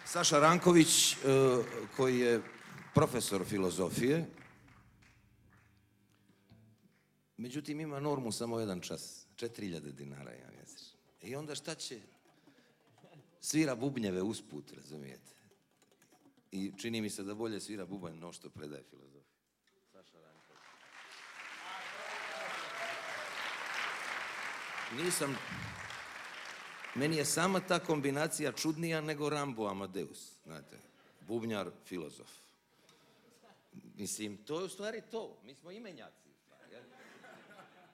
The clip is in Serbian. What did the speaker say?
Saša Ranković, koji je profesor filozofije, međutim ima normu samo 1 čas, 4.000 dinara ja mjesečno. I onda šta će? Svira bubnjeve usput, razumijete? I čini mi se da bolje svira bubanj no što predaje filozofiju. Saša Ranković. Meni je sama ta kombinacija čudnija nego Rambo Amadeus, znate, bubnjar, filozof. Mislim, to je u stvari to, mi smo imenjaci.